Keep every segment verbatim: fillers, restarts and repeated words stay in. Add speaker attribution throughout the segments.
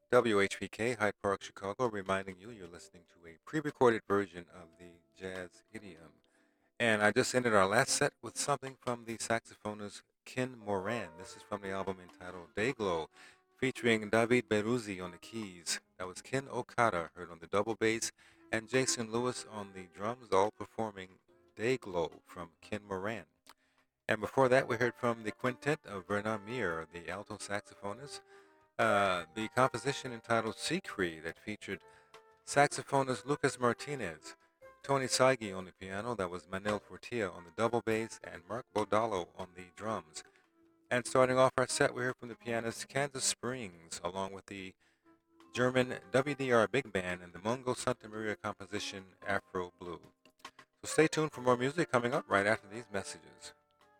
Speaker 1: W H P K, Hyde Park, Chicago, reminding you you're listening to a pre-recorded version of the Jazz Idiom. And I just ended our last set with something from the saxophonist Ken Moran. This is from the album entitled Dayglow, featuring David Beruzzi on the keys. That was Ken Okada, heard on the double bass, and Jason Lewis on the drums, all performing Dayglow from Ken Moran. And before that, we heard from the quintet of Bernard Mir, the alto saxophonist, uh, the composition entitled Sikri that featured saxophonist Lucas Martinez, Tony Saigi on the piano, that was Manel Fortia on the double bass, and Mark Bodalo on the drums. And starting off our set, we heard from the pianist Kansas Springs, along with the German W D R Big Band and the Mungo Santa Maria composition Afro Blue. So stay tuned for more music coming up right after these messages.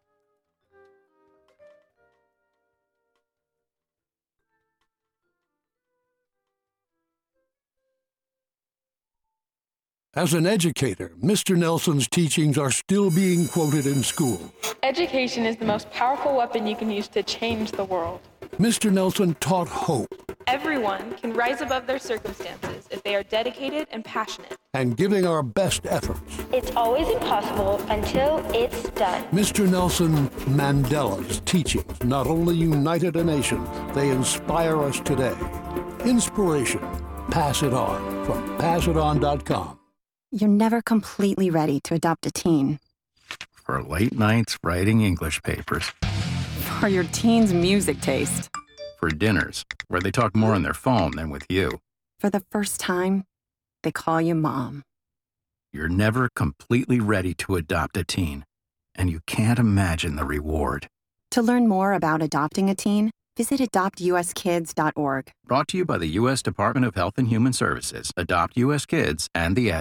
Speaker 2: As an educator, Mister Nelson's teachings are still being quoted in school.
Speaker 3: Education is the most powerful weapon you can use to change the world.
Speaker 2: Mister Nelson taught hope.
Speaker 3: Everyone can rise above their circumstances if they are dedicated and passionate.
Speaker 2: And giving our best efforts.
Speaker 4: It's always impossible until it's done.
Speaker 2: Mister Nelson Mandela's teachings not only united a nation, they inspire us today. Inspiration. Pass it on from pass it on dot com.
Speaker 5: You're never completely ready to adopt a teen.
Speaker 6: For late nights writing English papers.
Speaker 5: For your teen's music taste.
Speaker 6: For dinners, where they talk more on their phone than with you.
Speaker 5: For the first time, they call you mom.
Speaker 6: You're never completely ready to adopt a teen, and you can't imagine the reward.
Speaker 5: To learn more about adopting a teen, visit adopt u s kids dot org.
Speaker 6: Brought to you by the U S Department of Health and Human Services, Adopt U S Kids, and the